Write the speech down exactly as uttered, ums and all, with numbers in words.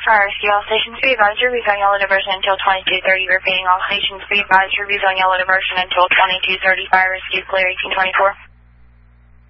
Fire rescue, all stations be advised, reviews on yellow diversion until twenty-two thirty. Repeating, all stations be advised, reviews on yellow diversion until twenty-two thirty. Fire rescue, clear eighteen twenty-four.